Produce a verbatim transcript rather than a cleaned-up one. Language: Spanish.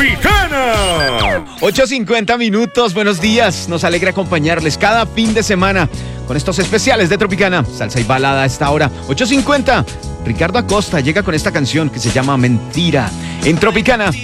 Tropicana. ocho cincuenta minutos, buenos días. Nos alegra acompañarles cada fin de semana con estos especiales de Tropicana. Salsa y balada a esta hora, ocho cincuenta. Ricardo Acosta llega con esta canción que se llama Mentira en Tropicana.